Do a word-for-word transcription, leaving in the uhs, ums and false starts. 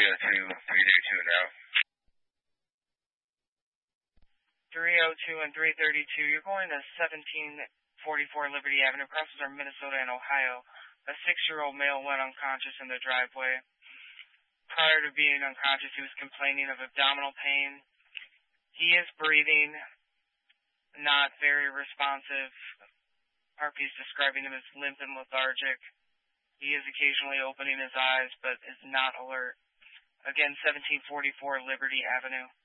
three oh two, three thirty-two now. three oh two and three thirty-two, you're going to seventeen forty-four Liberty Avenue, crosses are Minnesota and Ohio. A six-year-old male went unconscious in the driveway. Prior to being unconscious, he was complaining of abdominal pain. He is breathing, not very responsive. R P is describing him as limp and lethargic. He is occasionally opening his eyes, but is not alert. Again, seventeen forty-four Liberty Avenue.